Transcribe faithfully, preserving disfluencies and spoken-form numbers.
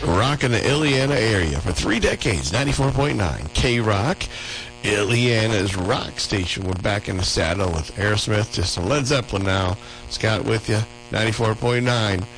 rocking the Illiana area for three decades. ninety-four point nine K-Rock, Illiana's rock station. We're back in the saddle with Aerosmith to some Led Zeppelin now. Scott with you, ninety-four point nine